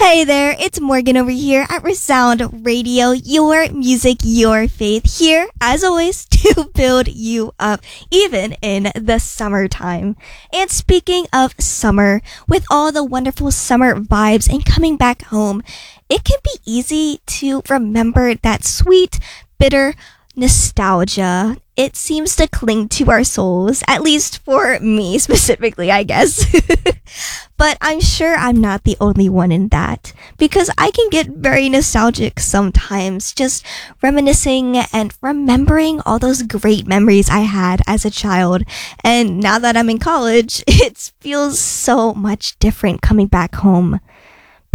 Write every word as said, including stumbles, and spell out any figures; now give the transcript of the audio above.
Hey there, it's Morgan over here at Resound Radio, your music, your faith, here, as always, to build you up, even in the summertime. And speaking of summer, with all the wonderful summer vibes and coming back home, it can be easy to remember that sweet, bitter nostalgia. It seems to cling to our souls, at least for me specifically, I guess. But I'm sure I'm not the only one in that, because I can get very nostalgic sometimes, just reminiscing and remembering all those great memories I had as a child. And now that I'm in college, it feels so much different coming back home.